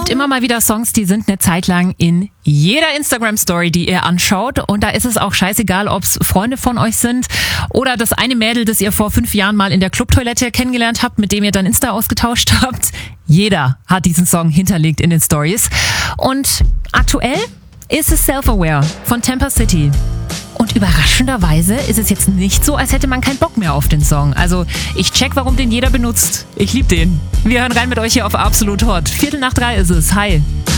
gibt immer mal wieder Songs, die sind eine Zeit lang in jeder Instagram-Story, die ihr anschaut. Und da ist es auch scheißegal, ob es Freunde von euch sind oder das eine Mädel, das ihr vor 5 Jahren mal in der Clubtoilette kennengelernt habt, mit dem ihr dann Insta ausgetauscht habt. Jeder hat diesen Song hinterlegt in den Stories. Und aktuell ist es Self-Aware von Temper City. Und überraschenderweise ist es jetzt nicht so, als hätte man keinen Bock mehr auf den Song. Also ich check, warum den jeder benutzt. Ich lieb den. Wir hören rein mit euch hier auf Absolut Hot. 2:45 ist es. Hi.